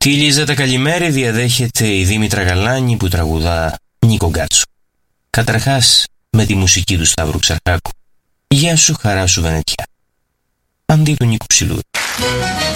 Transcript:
Τη Λίζα τα καλημέρι διαδέχεται η Δήμητρα Γαλάνη που τραγουδά Νίκο Γκάτσο. Καταρχάς με τη μουσική του Σταύρου Ξαρχάκου. Γεια σου χαρά σου Βενετιά. Αντί του Νίκου Ψηλούδη.